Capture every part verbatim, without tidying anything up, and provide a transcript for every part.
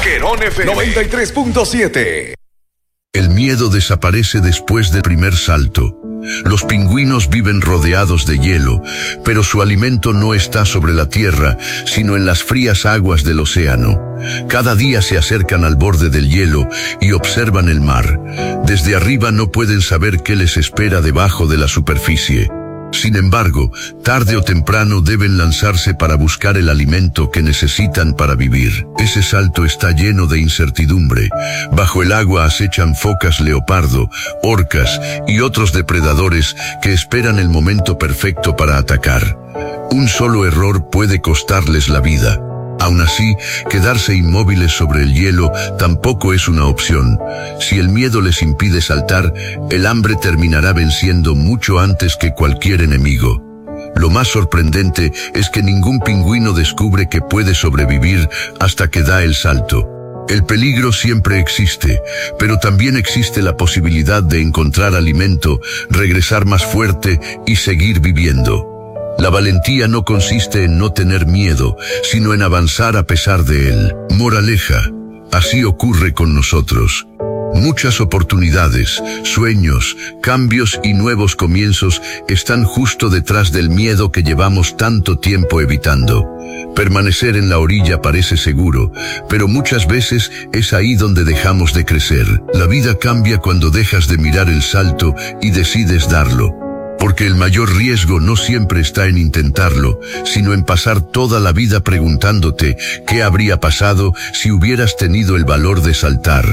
Vaquerón F M noventa y tres punto siete. El miedo desaparece después del primer salto. Los pingüinos viven rodeados de hielo, pero su alimento no está sobre la tierra, sino en las frías aguas del océano. Cada día se acercan al borde del hielo y observan el mar. Desde arriba no pueden saber qué les espera debajo de la superficie. Sin embargo, tarde o temprano deben lanzarse para buscar el alimento que necesitan para vivir. Ese salto está lleno de incertidumbre. Bajo el agua acechan focas leopardo, orcas y otros depredadores que esperan el momento perfecto para atacar. Un solo error puede costarles la vida. Aún así, quedarse inmóviles sobre el hielo tampoco es una opción. Si el miedo les impide saltar, el hambre terminará venciendo mucho antes que cualquier enemigo. Lo más sorprendente es que ningún pingüino descubre que puede sobrevivir hasta que da el salto. El peligro siempre existe, pero también existe la posibilidad de encontrar alimento, regresar más fuerte y seguir viviendo. La valentía no consiste en no tener miedo, sino en avanzar a pesar de él. Moraleja, así ocurre con nosotros. Muchas oportunidades, sueños, cambios y nuevos comienzos están justo detrás del miedo que llevamos tanto tiempo evitando. Permanecer en la orilla parece seguro, pero muchas veces es ahí donde dejamos de crecer. La vida cambia cuando dejas de mirar el salto y decides darlo. Porque el mayor riesgo no siempre está en intentarlo, sino en pasar toda la vida preguntándote qué habría pasado si hubieras tenido el valor de saltar.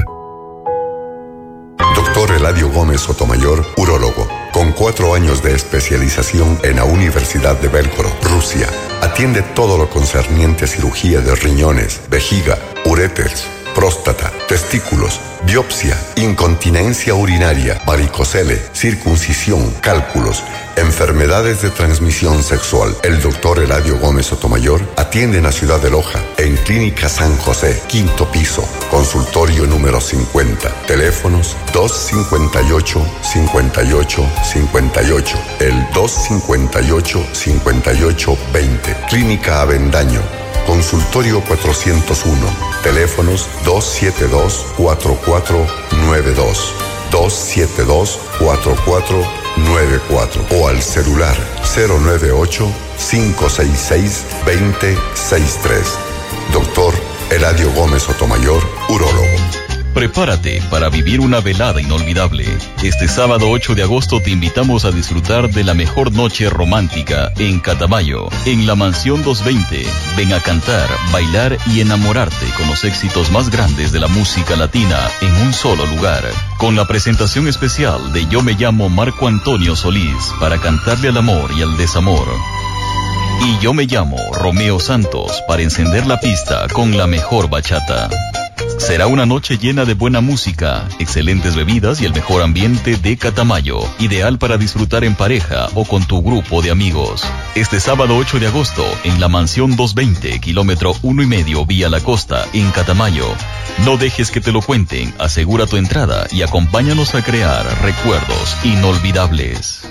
Doctor Eladio Gómez Sotomayor, urólogo, con cuatro años de especialización en la Universidad de Belgorod, Rusia. Atiende todo lo concerniente a cirugía de riñones, vejiga, uréteres, próstata, testículos, biopsia, incontinencia urinaria, varicocele, circuncisión, cálculos, enfermedades de transmisión sexual. El doctor Eladio Gómez Sotomayor atiende en la ciudad de Loja, en Clínica San José, quinto piso, consultorio número cincuenta. Teléfonos dos cincuenta y ocho, cincuenta y ocho, cincuenta y ocho, el dos cincuenta y ocho, cincuenta y ocho, veinte. Clínica Avendaño, consultorio cuatrocientos uno, teléfonos dos siete dos, cuatro cuatro nueve dos, dos siete dos, cuatro cuatro nueve cuatro o al celular cero nueve ocho, cinco seis seis, dos cero seis tres. Doctor Eladio Gómez Sotomayor, urólogo. Prepárate para vivir una velada inolvidable. Este sábado ocho de agosto te invitamos a disfrutar de la mejor noche romántica en Catamayo, en la Mansión doscientos veinte. Ven a cantar, bailar y enamorarte con los éxitos más grandes de la música latina en un solo lugar. Con la presentación especial de Yo me llamo Marco Antonio Solís para cantarle al amor y al desamor. Y Yo me llamo Romeo Santos para encender la pista con la mejor bachata. Será una noche llena de buena música, excelentes bebidas y el mejor ambiente de Catamayo, ideal para disfrutar en pareja o con tu grupo de amigos. Este sábado ocho de agosto, en la Mansión doscientos veinte, kilómetro uno y medio vía la costa, en Catamayo. No dejes que te lo cuenten, asegura tu entrada y acompáñanos a crear recuerdos inolvidables.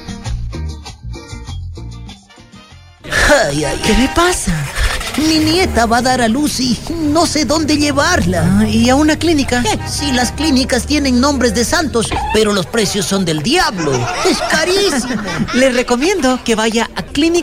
Ay, ay, ¿qué le pasa? Mi nieta va a dar a luz y no sé dónde llevarla. Ah, ¿y a una clínica? Eh, sí, las clínicas tienen nombres de santos, pero los precios son del diablo. Es carísimo. Le recomiendo que vaya a Clínica